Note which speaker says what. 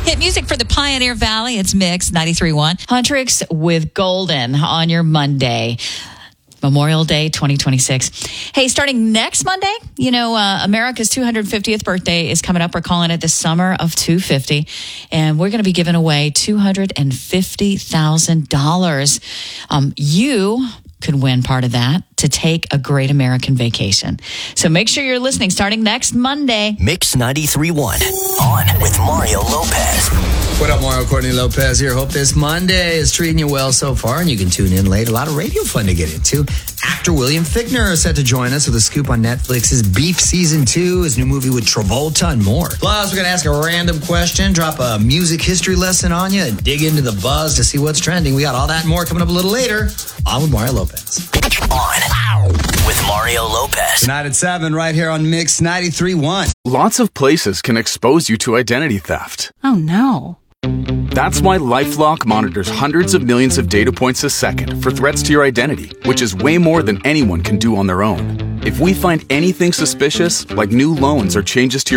Speaker 1: Hit music for the Pioneer Valley. It's Mix 93.1. Huntrix with Golden on your Monday. Memorial Day 2026. Hey, starting next Monday, America's 250th birthday is coming up. We're calling it the Summer of 250. And we're going to be giving away $250,000. You could win part of that to take a great American vacation. So make sure you're listening starting next Monday.
Speaker 2: Mix 93.1 on with Mario Lopez.
Speaker 3: What up, Mario? Courtney Lopez here. Hope this Monday is treating you well so far, and you can tune in late. A lot of radio fun to get into. Actor William Fichtner is set to join us with a scoop on Netflix's Beef Season 2, his new movie with Travolta and more. Plus, we're going to ask a random question, drop a music history lesson on you, and dig into the buzz to see what's trending. We got all that and more coming up a little later. On with Mario Lopez.
Speaker 2: On with Mario Lopez.
Speaker 3: Tonight at 7, right here on Mix 93.1.
Speaker 4: Lots of places can expose you to identity theft.
Speaker 5: Oh, no.
Speaker 4: That's why LifeLock monitors hundreds of millions of data points a second for threats to your identity, which is way more than anyone can do on their own. If we find anything suspicious, like new loans or changes to your